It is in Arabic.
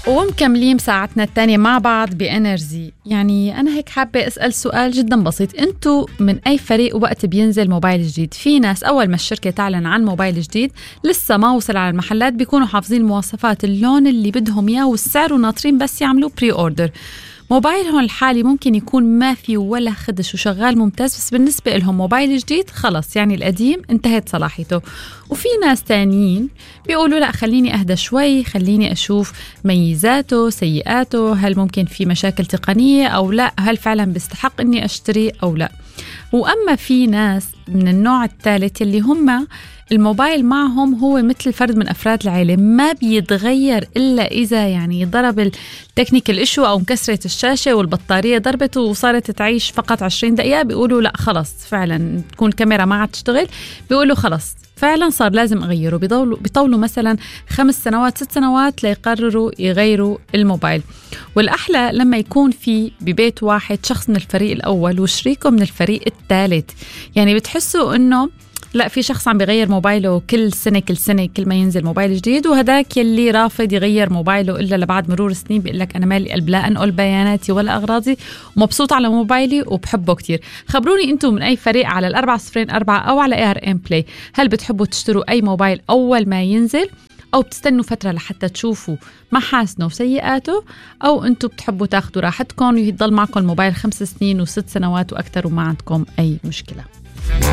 ومكملين ساعتنا الثانية مع بعض بإنرجي. يعني أنا هيك حابة أسأل سؤال جدا بسيط، أنتوا من أي فريق وقت بينزل موبايل جديد؟ في ناس أول ما الشركة تعلن عن موبايل جديد لسه ما وصل على المحلات بيكونوا حافظين مواصفات اللون اللي بدهم إياه والسعر وناطرين بس يعملوا بري أوردر. موبايلهم الحالي ممكن يكون ما في ولا خدش وشغال ممتاز، بس بالنسبة لهم موبايل جديد خلص يعني القديم انتهت صلاحيته. وفي ناس تانيين بيقولوا لا خليني أهدى شوي، خليني أشوف ميزاته سيئاته، هل ممكن في مشاكل تقنية أو لا، هل فعلا بيستحق أني أشتري أو لا. وأما في ناس من النوع الثالث اللي هم الموبايل معهم هو مثل فرد من أفراد العائلة، ما بيتغير إلا إذا يعني ضرب التكنيكال إيشو أو انكسرت الشاشة والبطارية ضربت وصارت تعيش فقط 20 دقيقة، بيقولوا لا خلص فعلا تكون الكاميرا ما عاد تشتغل، بيقولوا خلص فعلا صار لازم أغيره. بيطولوا مثلا 5 سنوات 6 سنوات ليقرروا يغيروا الموبايل. والأحلى لما يكون في ببيت واحد شخص من الفريق الأول وشريكه من الفريق الثالث، يعني بتحسوا إنه لا في شخص عم بيغير موبايله كل سنة كل ما ينزل موبايل جديد، وهداك يلي رافض يغير موبايله إلا لبعد مرور سنين بيقول لك أنا مالي قلب لا أنقل بياناتي ولا أغراضي ومبسوط على موبايلي وبحبه كتير. خبروني أنتم من أي فريق على 404 أو على ARM Play، هل بتحبوا تشتروا أي موبايل أول ما ينزل أو بتستنوا فترة لحتى تشوفوا محاسنه وسيئاته، أو أنتم بتحبوا تاخدوا راحتكم ويضل معكم الموبايل 5 سنين و6 سنوات وأكثر وما عندكم أي مشكلة؟